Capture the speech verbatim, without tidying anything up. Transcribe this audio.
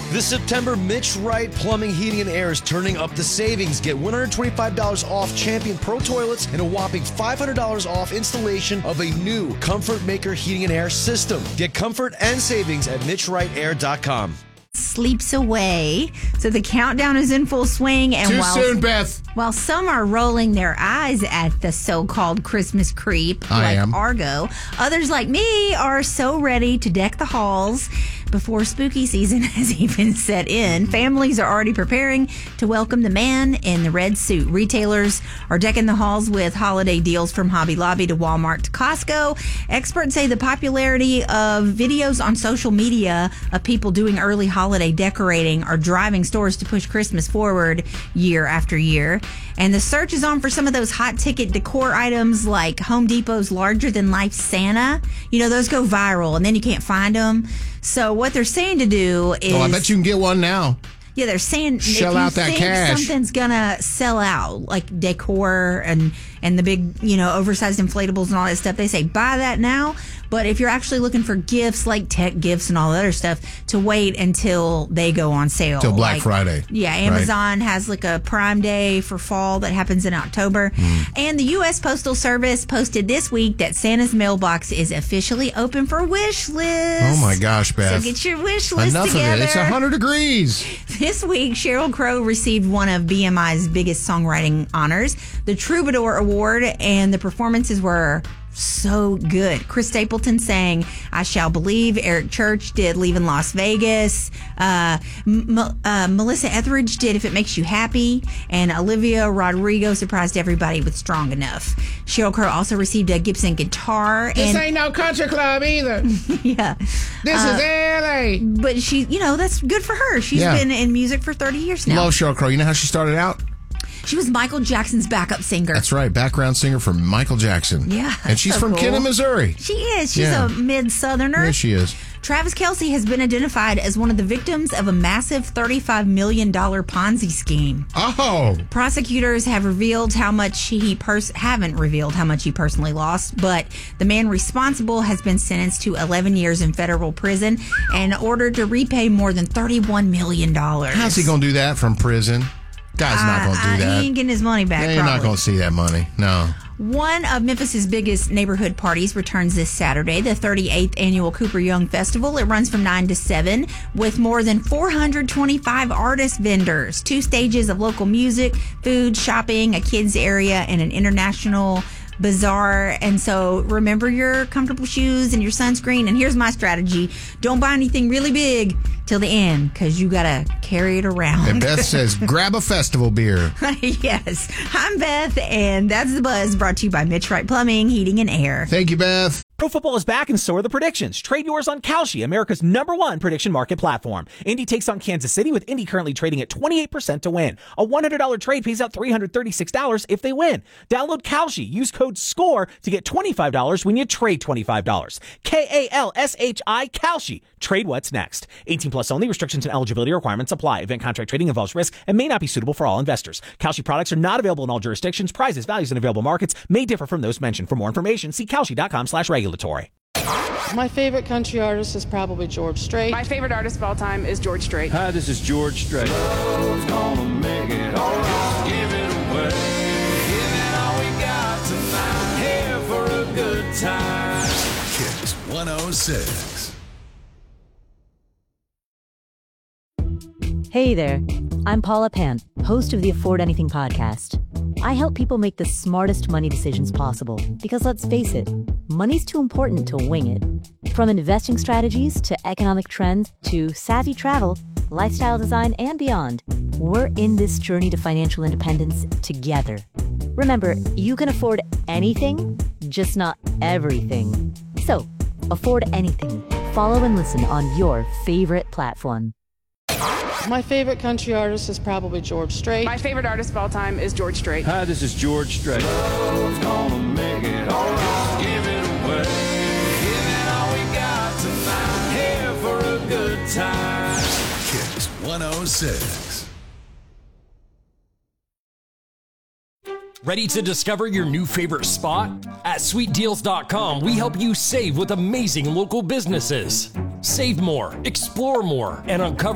This September, Mitch Wright Plumbing, Heating, and Air is turning up the savings. Get one hundred twenty-five dollars off Champion Pro Toilets and a whopping five hundred dollars off installation of a new Comfort Maker Heating and Air system. Get comfort and savings at mitch wright air dot com. Sleeps away. So the countdown is in full swing. And Too while, soon, Beth. While some are rolling their eyes at the so-called Christmas creep, I like am. Argo, others like me are so ready to deck the halls before spooky season has even set in. Families are already preparing to welcome the man in the red suit. Retailers are decking the halls with holiday deals from Hobby Lobby to Walmart to Costco. Experts say the popularity of videos on social media of people doing early holiday decorating are driving stores to push Christmas forward year after year. And the search is on for some of those hot ticket decor items like Home Depot's larger than life Santa. You know, those go viral and then you can't find them. So what they're saying to do is... Oh, I bet you can get one now. Yeah, they're saying Shell if you out that think cash. something's gonna sell out, like decor and and the big, you know, oversized inflatables and all that stuff, they say buy that now. But if you're actually looking for gifts like tech gifts and all that other stuff, to wait until they go on sale. Till Black like, Friday. Yeah, Amazon right. has like a Prime Day for fall that happens in October. Mm. And the U S Postal Service posted this week that Santa's mailbox is officially open for wish list. Oh my gosh, Beth. So get your wish list Enough together. of it. It's one hundred degrees. This week, Sheryl Crow received one of B M I's biggest songwriting honors, the Troubadour Award, and the performances were so good. Chris Stapleton sang I Shall Believe. Eric Church did Leaving Las Vegas. Uh, M- uh, Melissa Etheridge did If It Makes You Happy. And Olivia Rodrigo surprised everybody with Strong Enough. Sheryl Crow also received a Gibson guitar. This and, ain't no country club either. Yeah. This uh, is L A. But she, you know, that's good for her. She's yeah. been in music for thirty years now. Love Sheryl Crow. You know how she started out? She was Michael Jackson's backup singer. That's right. Background singer for Michael Jackson. Yeah. And she's so from cool. Kenton, Missouri. She is. She's yeah. a mid-southerner. Yeah, she is. Travis Kelce has been identified as one of the victims of a massive thirty-five million dollars Ponzi scheme. Oh. Prosecutors have revealed how much he pers- haven't revealed how much he personally lost, but the man responsible has been sentenced to eleven years in federal prison and ordered to repay more than thirty-one million dollars. How's he going to do that from prison? Guy's not going to do uh, that. He ain't getting his money back. Yeah, you're probably. not going to see that money. No. One of Memphis's biggest neighborhood parties returns this Saturday, the thirty-eighth Annual Cooper Young Festival. It runs from nine to seven with more than four hundred twenty-five artist vendors, two stages of local music, food, shopping, a kids area, and an international bazaar. And so remember your comfortable shoes and your sunscreen. And here's my strategy. Don't buy anything really big till the end because you got to carry it around. And Beth says, grab a festival beer. Yes. I'm Beth, and that's The Buzz, brought to you by Mitch Wright Plumbing, Heating, and Air. Thank you, Beth. Pro football is back and so are the predictions. Trade yours on Kalshi, America's number one prediction market platform. Indy takes on Kansas City with Indy currently trading at twenty-eight percent to win. A one hundred dollars trade pays out three hundred thirty-six dollars if they win. Download Kalshi. Use code SCORE to get twenty-five dollars when you trade twenty-five dollars. K A L S H I, Kalshi. Trade what's next. eighteen plus only. Restrictions and eligibility requirements apply. Event contract trading involves risk and may not be suitable for all investors. Kalshi products are not available in all jurisdictions. Prices, values, and available markets may differ from those mentioned. For more information, see kalshi.com slash regulatory. My favorite country artist is probably George Strait. My favorite artist of all time is George Strait. Hi, this is George Strait. Love's gonna make it all right. Give it away. Give it all we got tonight. Here for a good time. Kiss one oh six. Hey there, I'm Paula Pant, host of the Afford Anything podcast. I help people make the smartest money decisions possible because, let's face it, money's too important to wing it. From investing strategies to economic trends to savvy travel, lifestyle design, and beyond, we're in this journey to financial independence together. Remember, you can afford anything, just not everything. So, afford anything. Follow and listen on your favorite platform. My favorite country artist is probably George Strait. My favorite artist of all time is George Strait. Hi, this is George Strait. Love's gonna make it all right. Give it away. Give it all we got tonight. Here for a good time. Kiss one oh six. Ready to discover your new favorite spot? At sweet deals dot com, we help you save with amazing local businesses. Save more, explore more, and uncover